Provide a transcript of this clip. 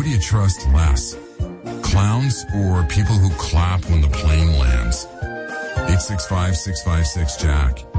do you trust less? Clowns or people who clap when the plane lands? 865-656-JACK.